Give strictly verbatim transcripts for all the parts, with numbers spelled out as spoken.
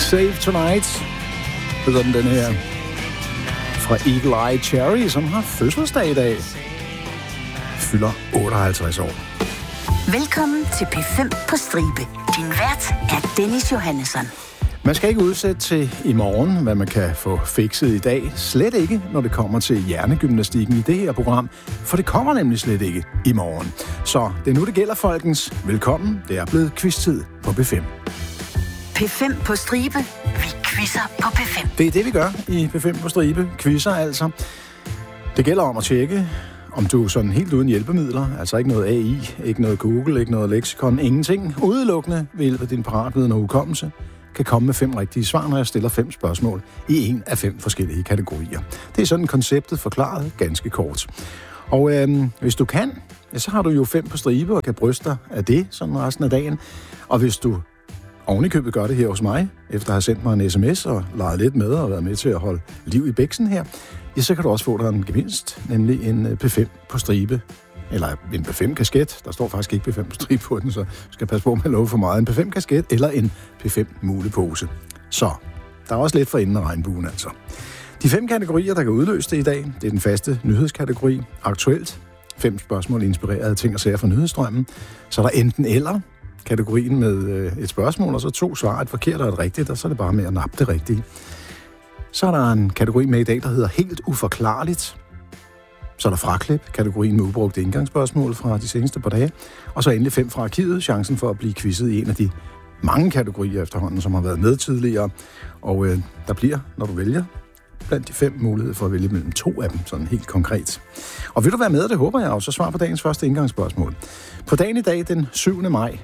Save Tonight hedder den, den her fra Eagle Eye Cherry, som har fødselsdag i dag. Fylder otteoghalvtreds år. Velkommen til P fem på stribe. Din vært er Dennis Johannesson. Man skal ikke udsætte til i morgen, hvad man kan få fikset i dag. Slet ikke, når det kommer til hjernegymnastikken i det her program, for det kommer nemlig slet ikke i morgen. Så det er nu, det gælder, folkens. Velkommen. Det er blevet quiz-tid på P fem. P fem på stribe. Vi quizzer på P fem. Det er det, vi gør i P fem på stribe. Quizzer altså. Det gælder om at tjekke, om du er sådan helt uden hjælpemidler, altså ikke noget A I, ikke noget Google, ikke noget leksikon, ingenting, udelukkende ved hjælp af din paratviden og hukommelse, kan komme med fem rigtige svar, når jeg stiller fem spørgsmål i en af fem forskellige kategorier. Det er sådan konceptet forklaret ganske kort. Og øhm, hvis du kan, ja, så har du jo fem på stribe og kan bryste dig af det sådan resten af dagen. Og hvis du ovenikøbet gør det her hos mig, efter at have sendt mig en sms og leget lidt med og været med til at holde liv i bæksen her, ja, så kan du også få dig en gevinst, nemlig en P fem på stribe. Eller en P fem kasket. Der står faktisk ikke P fem på stribe på den, så skal passe på med at love for meget. En P fem kasket eller en P fem mulepose. Så, der er også lidt for enden af regnbuen altså. De fem kategorier, der kan udløse det i dag, det er den faste nyhedskategori. Aktuelt. Fem spørgsmål inspireret af ting og sager fra nyhedsstrømmen. Så er der enten eller kategorien med et spørgsmål, og så to svar, et forkert og et rigtigt, og så er det bare med at nappe det rigtige. Så er der en kategori med i dag, der hedder helt uforklarligt. Så er der fraklip, kategorien med ubrugte indgangsspørgsmål fra de seneste par dage. Og så endelig fem fra arkivet, chancen for at blive quizzet i en af de mange kategorier efterhånden, som har været med tidligere. Og øh, der bliver, når du vælger, blandt de fem muligheder for at vælge mellem to af dem, sådan helt konkret. Og vil du være med, det håber jeg også, så svar på dagens første indgangsspørgsmål. På dagen i dag, den syvende maj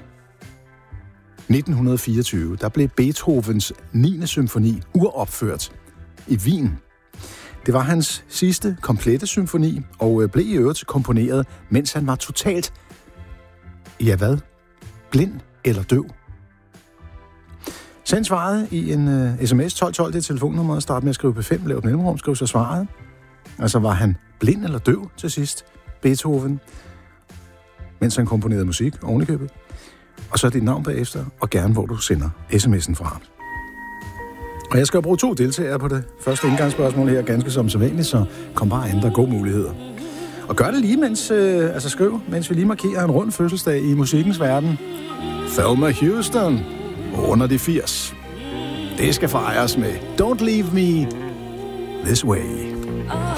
nitten fireogtyve, der blev Beethovens niende symfoni uropført i Wien. Det var hans sidste komplette symfoni, og blev i øvrigt komponeret, mens han var totalt, ja hvad, blind eller døv. Send svaret i en uh, sms tolv tolv, det er telefonnummeret, start med at skrive P fem, lav et mellemrum, skriv så svaret. Altså var han blind eller døv til sidst, Beethoven, mens han komponerede musik ovenikøbet. Og så er dit navn bagefter, og gerne hvor du sender sms'en fra. Og jeg skal bruge to deltagere på det første indgangsspørgsmål her, ganske som sædvanligt, så kom bare andre gode muligheder. Og gør det lige, mens, øh, altså skriv, mens vi lige markerer en rund fødselsdag i musikkens verden. Thelma Houston, under de firs. Det skal fejres med Don't Leave Me This Way.